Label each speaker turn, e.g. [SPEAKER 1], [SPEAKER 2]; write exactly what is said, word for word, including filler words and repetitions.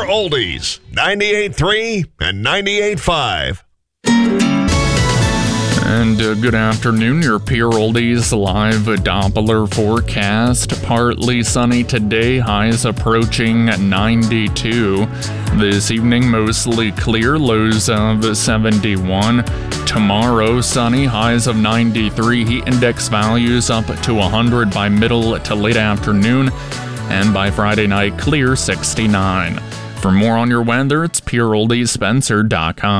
[SPEAKER 1] Pure Oldies, ninety-eight point three and ninety-eight point five.
[SPEAKER 2] And uh, good afternoon, your Pure Oldies live Doppler forecast. Partly sunny today, highs approaching ninety-two. This evening, mostly clear, lows of seventy-one. Tomorrow, sunny, highs of ninety-three. Heat index values up to one hundred by middle to late afternoon. And by Friday night, clear, sixty-nine. For more on your weather, it's pure oldies spencer dot com.